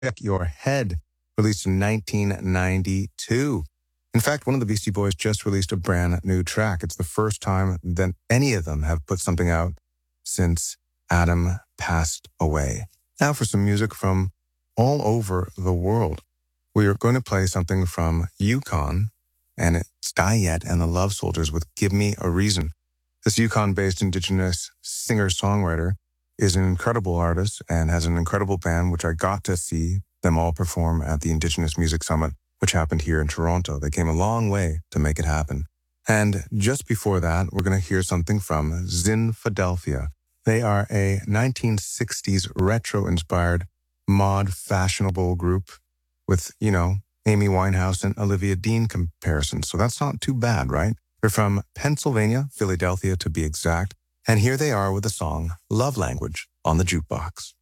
Your Head, released in 1992. In fact, one of the Beastie Boys just released a brand new track. It's the first time that any of them have put something out since Adam passed away. Now for some music from all over the world. We are going to play something from Yukon, and it's Diet and the Love Soldiers with Give Me a Reason. This Yukon-based Indigenous singer-songwriter is an incredible artist and has an incredible band, which I got to see them all perform at the Indigenous Music Summit, which happened here in Toronto. They came a long way to make it happen. And just before that, we're going to hear something from Zinfidelphia. They are a 1960s retro-inspired mod fashionable group with, Amy Winehouse and Olivia Dean comparisons. So that's not too bad, right? They're from Pennsylvania, Philadelphia to be exact. And here they are with the song Love Language on the Jukebox.